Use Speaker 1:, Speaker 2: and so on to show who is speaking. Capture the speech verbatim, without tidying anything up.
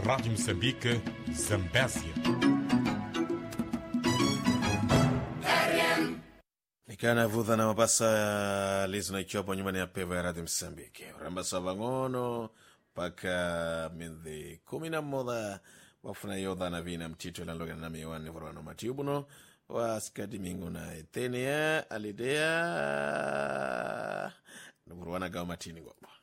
Speaker 1: Rádio Moçambique, Zambésia.
Speaker 2: Nikana vudha na mapasa lizuna ichopo nyumani ya pevo ya Rádio Moçambique. Ramba savangono paka mendhi kumi na moda wafuna yodha na vina mtito ila loga na miwani vorwano matiubuno wa skadi mingu na etenia alidea na vorwana gao matini gobo.